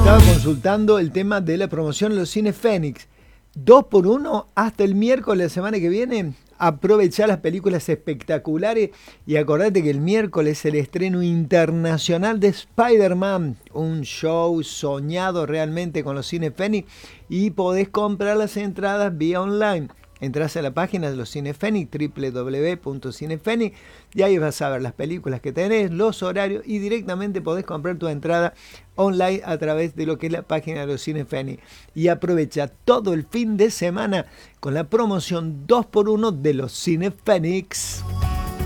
Estaba consultando el tema de la promoción en los cines Fénix. 2x1 hasta el miércoles de la semana que viene. Aprovechá las películas espectaculares y acordate que el miércoles es el estreno internacional de Spider-Man, un show soñado realmente con los cines Fénix, y podés comprar las entradas vía online. Entrás a la página de los Cines Fénix, www.cinefenix, y ahí vas a ver las películas que tenés, los horarios, y directamente podés comprar tu entrada online a través de lo que es la página de los Cines Fénix. Y aprovecha todo el fin de semana con la promoción 2x1 de los Cines Fénix.